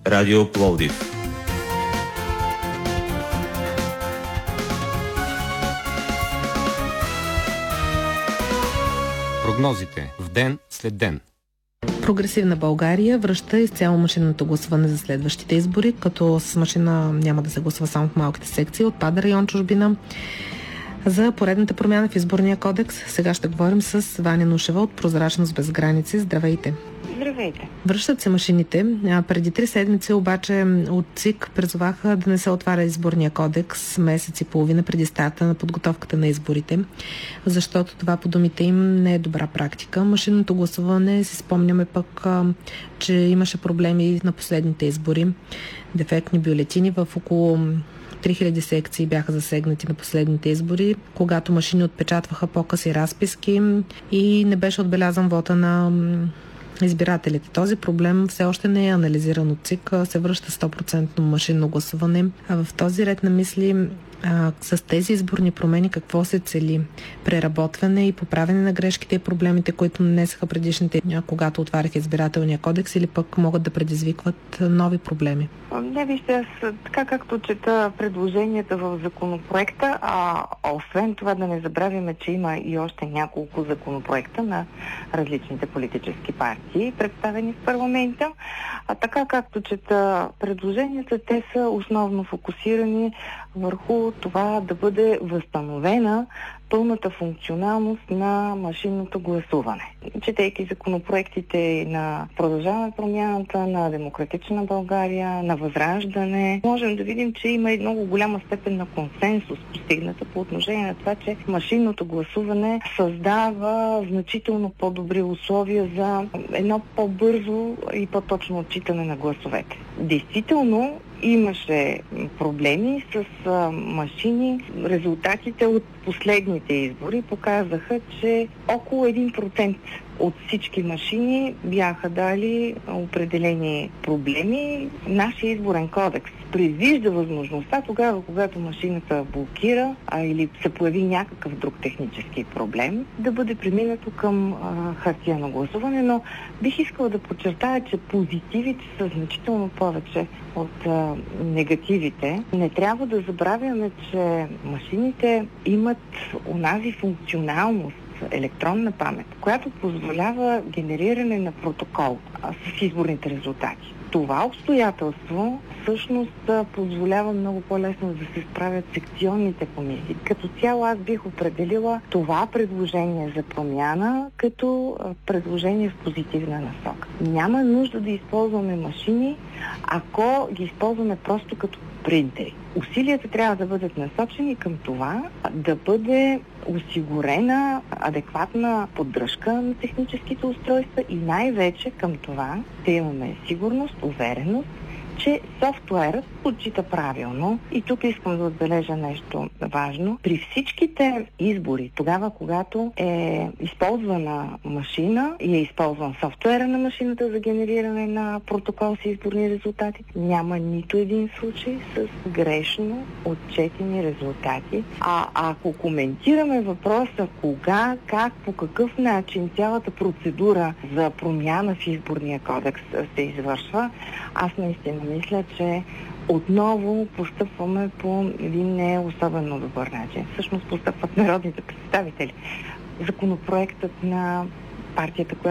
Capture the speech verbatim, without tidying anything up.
Радио Пловдив. Прогнозите в ден след ден. Прогресивна България връща изцяло машинното гласуване за следващите избори, като с машина няма да се гласува само в малките секции. Отпада район чужбина. За поредната промяна в изборния кодекс сега ще говорим с Ваня Нушева от Прозрачност без граници. Здравейте! Здравейте! Връщат се машините. А преди три седмици обаче от ЦИК призоваха да не се отваря изборния кодекс месец и половина преди старта на подготовката на изборите, защото това по думите им не е добра практика. Машинното гласуване, си спомняме пък, че имаше проблеми на последните избори. Дефектни бюлетини в около три хиляди секции бяха засегнати на последните избори, когато машини отпечатваха по-къси разписки и не беше отбелязан вота на избирателите. Този проблем все още не е анализиран от ЦИК, се връща сто процента машинно гласуване. А в този ред на мисли, а, с тези изборни промени какво се цели? Преработване и поправяне на грешките и проблемите, които нанесаха предишните, когато отваряха избирателния кодекс, или пък могат да предизвикват нови проблеми? Не, вижте, аз така както чета предложенията в законопроекта, а освен това да не забравяме, че има и още няколко законопроекта на различните политически партии, представени в парламента. А така както чета предложенията, те са основно фокусирани върху това да бъде възстановена пълната функционалност на машинното гласуване. Четейки законопроектите на Продължаваме промяната, на Демократична България, на Възраждане, можем да видим, че има и много голяма степен на консенсус постигната по отношение на това, че машинното гласуване създава значително по-добри условия за едно по-бързо и по-точно отчитане на гласовете. Действително, имаше проблеми с а, машини. Резултатите от последните избори показаха, че около един процент от всички машини бяха дали определени проблеми. Нашия изборен кодекс предвижда възможността тогава, когато машината блокира а, или се появи някакъв друг технически проблем, да бъде преминато към а, хартиено гласуване, но бих искала да подчертая, че позитивите са значително повече от а, негативите. Не трябва да забравяме, че машините имат онази функционалност, електронна памет, която позволява генериране на протокол с изборните резултати. Това обстоятелство всъщност позволява много по-лесно да се справят секционните комисии. Като цяло аз бих определила това предложение за промяна като предложение в позитивна насока. Няма нужда да използваме машини, ако ги използваме просто като принтери. Усилията трябва да бъдат насочени към това да бъде осигурена адекватна поддръжка на техническите устройства и най-вече към това да имаме сигурност, увереност, че софтуерът отчита правилно. И тук искам да отбележа нещо важно. При всичките избори, тогава когато е използвана машина и е използван софтуера на машината за генериране на протокол с изборни резултати, няма нито един случай с грешно отчетени резултати. А ако коментираме въпроса кога, как, по какъв начин цялата процедура за промяна в изборния кодекс се извършва, аз наистина мисля, че отново постъпваме по един не особено добър начин. Всъщност постъпват народните представители. Законопроектът на партията, която